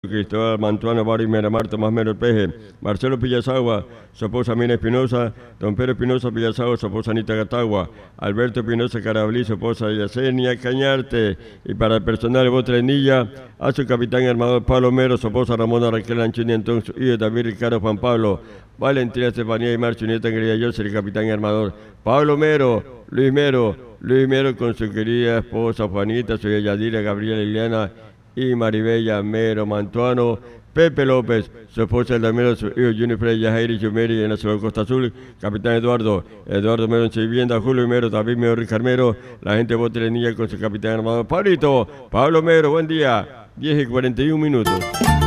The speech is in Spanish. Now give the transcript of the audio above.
Cristóbal Mantuano, Boris Miramar, Tomás Mero Peje, Marcelo Pillazagua, su esposa Mina Espinosa, don Pedro Espinosa Pillazagua, su esposa Anita Gatagua, Alberto Espinosa Carablí, su esposa Yesenia Cañarte, y para el personal de Botrenilla, a su capitán armador Pablo Mero, su esposa Ramona Raquel Anchini, Antón, su hijo David Ricardo Juan Pablo, Valentina Estefanía y Marcio, nieta querida José, el capitán armador Pablo Mero, Luis Mero con su querida esposa Juanita, su hija Yadira, Gabriela Liliana y Maribella Mero Mantuano, Pepe López, su esposa Eldamiro, su hijo Junior Freya, Jairi Chumeri en la ciudad de Costa Azul, capitán Eduardo Mero en su vivienda, Julio Mero, David Mero, Ricardo Mero, la gente de Botrenilla con su capitán armador Pablo Mero, buen día, 10:41.